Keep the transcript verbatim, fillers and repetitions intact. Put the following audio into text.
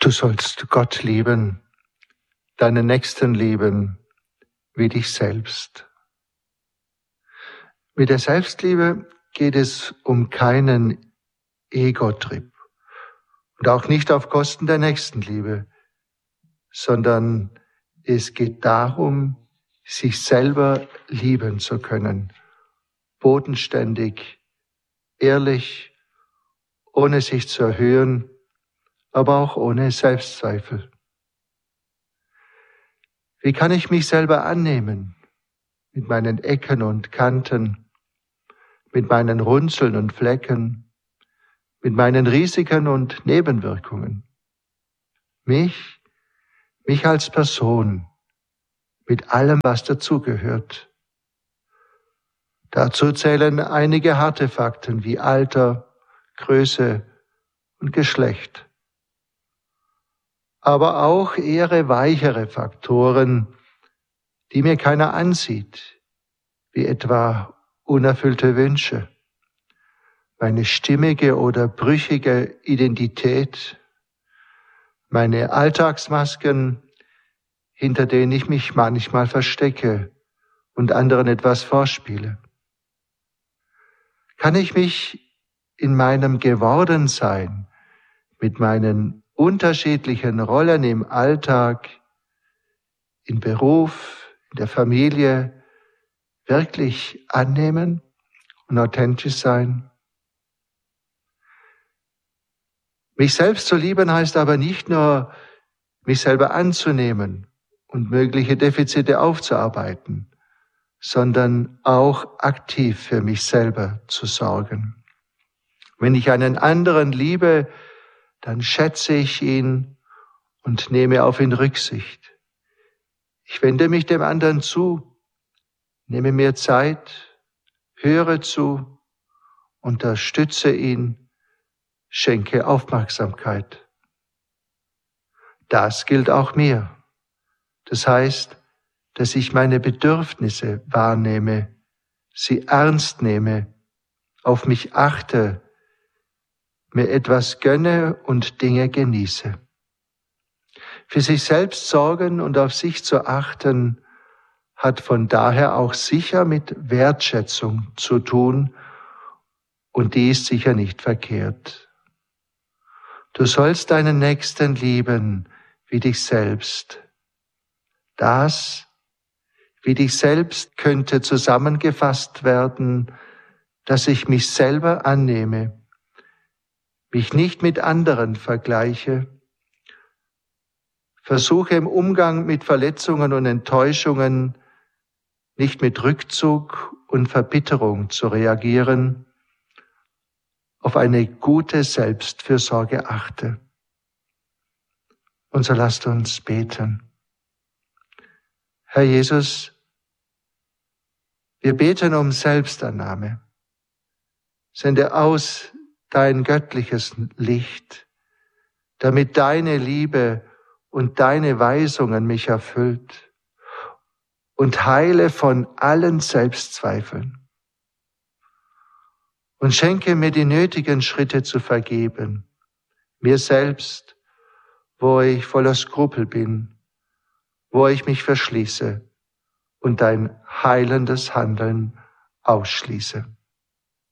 Du sollst Gott lieben, deinen Nächsten lieben wie dich selbst. Mit der Selbstliebe geht es um keinen Ego-Trip und auch nicht auf Kosten der Nächstenliebe, sondern es geht darum, sich selber lieben zu können, bodenständig, ehrlich, ohne sich zu erhöhen, aber auch ohne Selbstzweifel. Wie kann ich mich selber annehmen, mit meinen Ecken und Kanten, mit meinen Runzeln und Flecken, mit meinen Risiken und Nebenwirkungen? Mich, mich als Person, mit allem, was dazugehört. Dazu zählen einige harte Fakten wie Alter, Größe und Geschlecht. Aber auch eher weichere Faktoren, die mir keiner ansieht, wie etwa unerfüllte Wünsche, meine stimmige oder brüchige Identität, meine Alltagsmasken, hinter denen ich mich manchmal verstecke und anderen etwas vorspiele. Kann ich mich in meinem Gewordensein mit meinen unterschiedlichen Rollen im Alltag, im Beruf, in der Familie wirklich annehmen und authentisch sein? Mich selbst zu lieben heißt aber nicht nur, mich selber anzunehmen und mögliche Defizite aufzuarbeiten, sondern auch aktiv für mich selber zu sorgen. Wenn ich einen anderen liebe, dann schätze ich ihn und nehme auf ihn Rücksicht. Ich wende mich dem anderen zu, nehme mir Zeit, höre zu, unterstütze ihn, schenke Aufmerksamkeit. Das gilt auch mir. Das heißt, dass ich meine Bedürfnisse wahrnehme, sie ernst nehme, auf mich achte, mir etwas gönne und Dinge genieße. Für sich selbst sorgen und auf sich zu achten, hat von daher auch sicher mit Wertschätzung zu tun, und die ist sicher nicht verkehrt. Du sollst deinen Nächsten lieben wie dich selbst. Das, wie dich selbst, könnte zusammengefasst werden, dass ich mich selber annehme, mich nicht mit anderen vergleiche, versuche im Umgang mit Verletzungen und Enttäuschungen nicht mit Rückzug und Verbitterung zu reagieren, auf eine gute Selbstfürsorge achte. Und so lasst uns beten. Herr Jesus, wir beten um Selbstannahme. Sende aus dein göttliches Licht, damit deine Liebe und deine Weisungen mich erfüllt und heile von allen Selbstzweifeln. Und schenke mir die nötigen Schritte zu vergeben, mir selbst, wo ich voller Skrupel bin, wo ich mich verschließe und dein heilendes Handeln ausschließe.